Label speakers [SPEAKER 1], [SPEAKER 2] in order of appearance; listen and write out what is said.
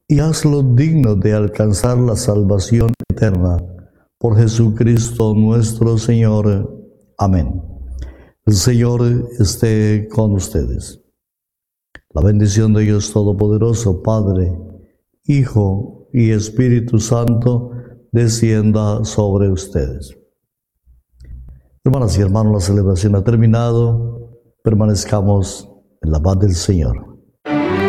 [SPEAKER 1] y hazlo digno de alcanzar la salvación eterna. Por Jesucristo nuestro Señor. Amén. El Señor esté con ustedes. La bendición de Dios Todopoderoso, Padre, Hijo y Espíritu Santo, descienda sobre ustedes. Hermanas y hermanos, la celebración ha terminado. Permanezcamos en la paz del Señor.